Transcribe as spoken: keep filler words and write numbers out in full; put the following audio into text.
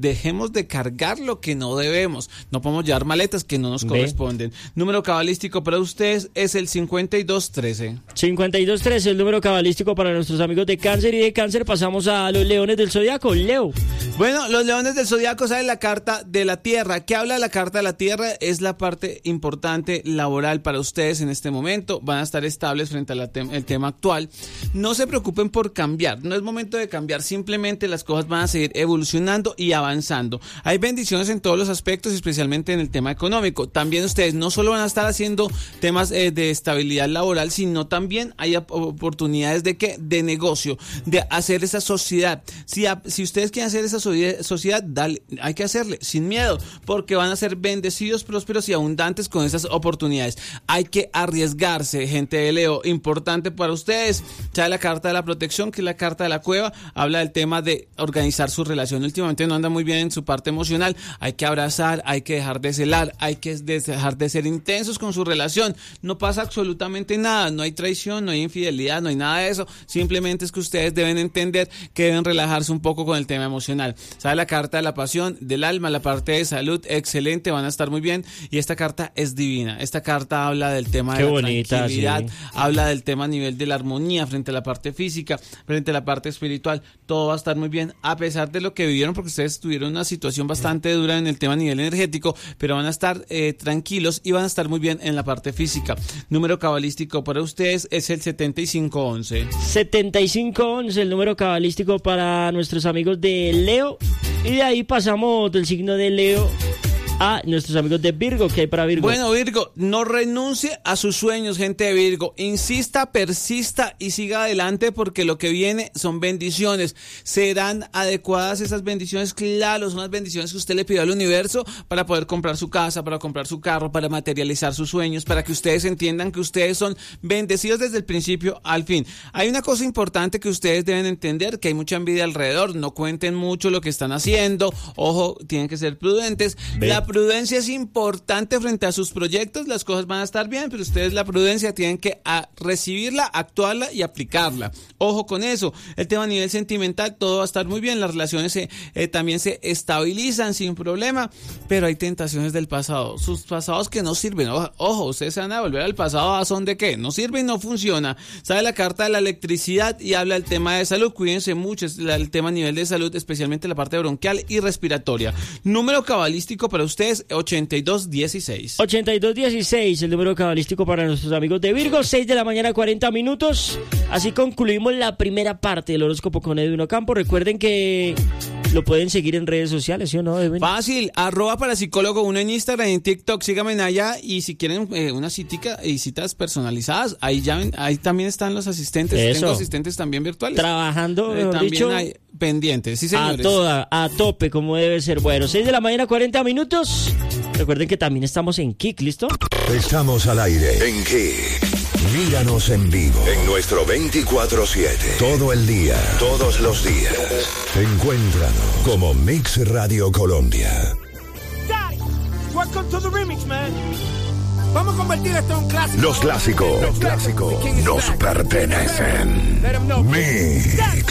dejemos de cargar lo que no debemos. No podemos llevar maletas que no nos Ve. corresponden. Número cabalístico para ustedes es el cincuenta y dos trece. cincuenta y dos trece, el número cabalístico para nuestros amigos de Cáncer, y de Cáncer pasamos a los leones del zodiaco. Leo. Bueno, los leones del zodiaco saben la carta de la tierra. ¿Qué habla la carta de la tierra? Es la parte importante laboral para ustedes en este momento. Van a estar estables frente al te- tema actual. No se preocupen por cambiar. No es momento de cambiar. Simplemente las cosas van a seguir evolucionando y avanzando. Hay bendiciones en todos los aspectos, especialmente en el tema económico. También ustedes no solo van a estar haciendo temas eh, de estabilidad laboral, sino también hay op- oportunidades de ¿qué? De negocio, de hacer esa sociedad. Si, a, si ustedes quieren hacer esa so- sociedad, dale, hay que hacerle sin miedo, porque van a ser bendecidos, prósperos y abundantes con esas oportunidades. Hay que arriesgarse, gente de Leo. Importante para ustedes. Ya la carta de la protección, que es la carta de la cueva, habla del tema de organizar su relación. Últimamente no anda muy bien en su parte emocional. Hay que abrazar, hay que dejar de celar, hay que dejar de ser intensos con su relación. No pasa absolutamente nada, no hay traición, no hay infidelidad, no hay nada de eso. Simplemente es que ustedes deben entender que deben relajarse un poco con el tema emocional. Sale la carta de la pasión, del alma, la parte de salud, excelente, van a estar muy bien. Y esta carta es divina. Esta carta habla del tema Qué de la bonita, tranquilidad, sí. habla del tema a nivel de la armonía frente a la parte física, frente a la parte espiritual. Todo va a estar muy bien, a pesar de lo que vivieron, porque ustedes tuvieron una situación bastante dura en el tema a nivel energético, pero van a estar eh, tranquilos y van a estar muy bien en la parte física. Número cabalístico para ustedes es el setenta y cinco once. setenta y cinco once, el número cabalístico para nuestros amigos de Leo. Y de ahí pasamos del signo de Leo a nuestros amigos de Virgo. ¿Qué hay para Virgo? Bueno, Virgo, no renuncie a sus sueños, gente de Virgo. Insista, persista y siga adelante, porque lo que viene son bendiciones. ¿Serán adecuadas esas bendiciones? Claro, son las bendiciones que usted le pidió al universo para poder comprar su casa, para comprar su carro, para materializar sus sueños, para que ustedes entiendan que ustedes son bendecidos desde el principio al fin. Hay una cosa importante que ustedes deben entender, que hay mucha envidia alrededor. No cuenten mucho lo que están haciendo. Ojo, tienen que ser prudentes. Ve. La prudencia es importante frente a sus proyectos. Las cosas van a estar bien, pero ustedes la prudencia tienen que a, recibirla, actuarla y aplicarla. Ojo con eso. El tema a nivel sentimental, todo va a estar muy bien. Las relaciones se, eh, también se estabilizan sin problema, pero hay tentaciones del pasado. Sus pasados que no sirven. Ojo, ojo, ustedes se van a volver al pasado a son de qué. No sirve y no funciona. Sale la carta de la electricidad y habla del tema de salud. Cuídense mucho. Es la, el tema a nivel de salud, especialmente la parte bronquial y respiratoria. Número cabalístico para ustedes, ochenta y dos dieciséis. ochenta y dos dieciséis, el número cabalístico para nuestros amigos de Virgo. Seis de la mañana, cuarenta minutos. Así concluimos la primera parte del horóscopo con Edwin Ocampo. Recuerden que lo pueden seguir en redes sociales, ¿sí o no, Edwin? Fácil, arroba para psicólogo uno en Instagram, en TikTok, síganme allá. Y si quieren eh, una citica y citas personalizadas, ahí llamen, ahí también están los asistentes. Eso. Tengo asistentes también virtuales. Trabajando, Eh, mejor también dicho, hay pendientes, sí a señores. toda, a tope, como debe ser. Bueno, seis de la mañana, cuarenta minutos. Recuerden que también estamos en Kik, ¿listo? Estamos al aire en Kik. Míranos en vivo en nuestro veinticuatro siete. Todo el día, todos los días. Encuéntranos como Mix Radio Colombia. Daddy, welcome to the remix, man. Vamos a convertir esto en un clásico. Los clásicos, los clásicos nos pertenecen. Let 'em know. Mix.